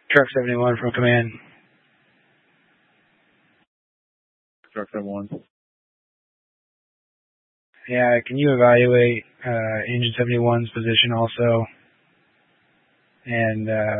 Truck 71 from command. Truck 71. Yeah, can you evaluate Engine 71's position also? And